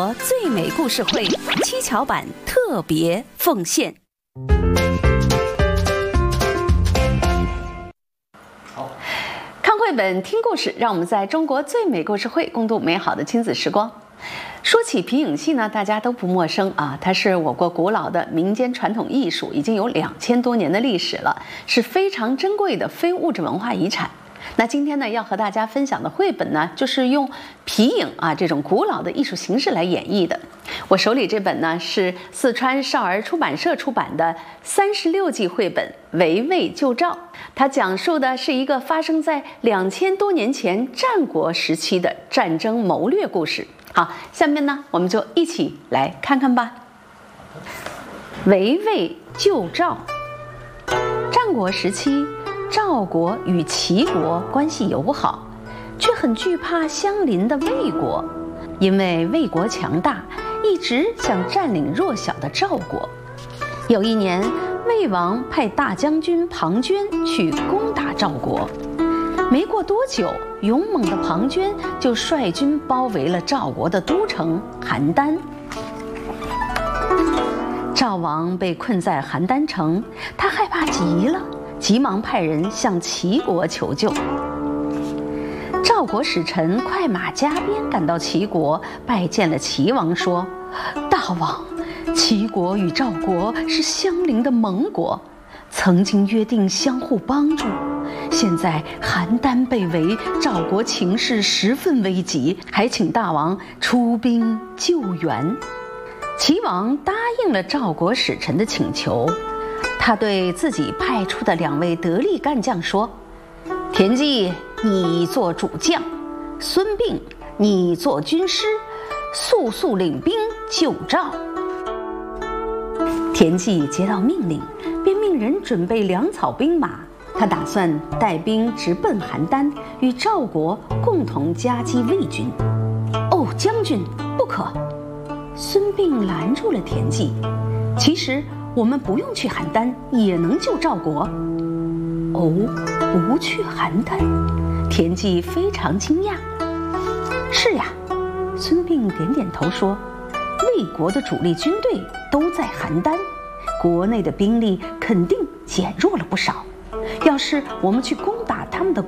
国最美故事会七巧板特别奉献。看绘本，听故事，让我们在中国最美故事会共度美好的亲子时光。说起皮影戏呢，大家都不陌生啊，它是我国古老的民间传统艺术，已经有2000多年的历史了，是非常珍贵的非物质文化遗产。那今天呢，要和大家分享的绘本呢，就是用皮影这种古老的艺术形式来演绎的。我手里这本呢，是四川少儿出版社出版的36季绘本《围魏救赵》，它讲述的是一个发生在2000多年前战国时期的战争谋略故事。好，下面呢，我们就一起来看看吧。围魏救赵。战国时期，赵国与齐国关系友好，却很惧怕相邻的魏国，因为魏国强大，一直想占领弱小的赵国。有一年，魏王派大将军庞涓去攻打赵国，没过多久，勇猛的庞涓就率军包围了赵国的都城邯郸。赵王被困在邯郸城，他害怕极了，急忙派人向齐国求救。赵国使臣快马加鞭赶到齐国，拜见了齐王，说：“大王，齐国与赵国是相邻的盟国，曾经约定相互帮助。现在邯郸被围，赵国情势十分危急，还请大王出兵救援。”齐王答应了赵国使臣的请求，他对自己派出的2位得力干将说：“田忌，你做主将；孙膑，你做军师，速速领兵救赵。”田忌接到命令，便命人准备粮草兵马，他打算带兵直奔邯郸，与赵国共同夹击魏军。“哦，将军，不可！”孙膑拦住了田忌。“其实我们不用去邯郸，也能救赵国。”“哦，不去邯郸？”田忌非常惊讶。“是呀。”孙膑点点头说，“魏国的主力军队都在邯郸，国内的兵力肯定减弱了不少。要是我们去攻打他们的